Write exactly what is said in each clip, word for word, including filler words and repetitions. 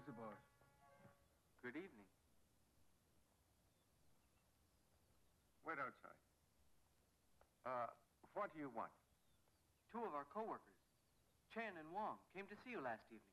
the boss. Good evening. Wait outside. Uh, what do you want? Two of our co-workers, Chen and Wong, came to see you last evening.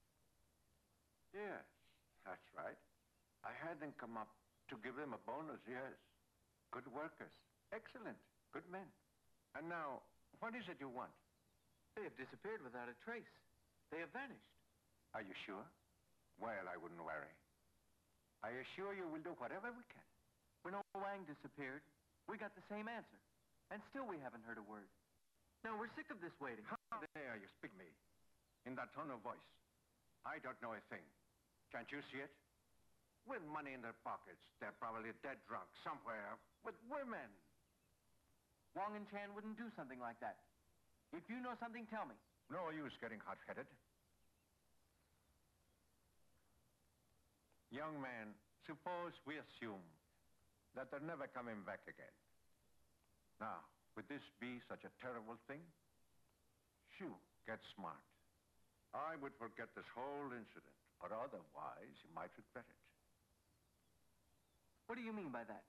Yes, that's right. I had them come up to give them a bonus, yes. Good workers. Excellent. Good men. And now, what is it you want? They have disappeared without a trace. They have vanished. Are you sure? Well, I wouldn't worry. I assure you we'll do whatever we can. When old Wang disappeared, we got the same answer. And still we haven't heard a word. Now, we're sick of this waiting. How dare you speak me in that tone of voice? I don't know a thing. Can't you see it? With money in their pockets, they're probably dead drunk somewhere with women. Wong and Chan wouldn't do something like that. If you know something, tell me. No use getting hot-headed. Young man, suppose we assume that they're never coming back again. Now, would this be such a terrible thing? Shoo, get smart. I would forget this whole incident, or otherwise you might regret it. What do you mean by that?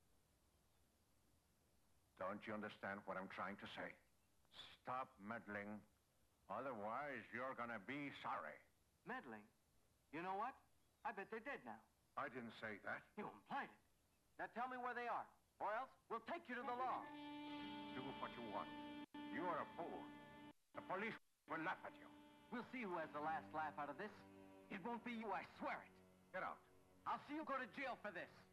Don't you understand what I'm trying to say? Stop meddling, otherwise you're gonna be sorry. Meddling? You know what? I bet they're dead now. I didn't say that. You implied it. Now tell me where they are, or else we'll take you to the law. Do what you want. You are a fool. The police will laugh at you. We'll see who has the last laugh out of this. It won't be you, I swear it. Get out. I'll see you go to jail for this.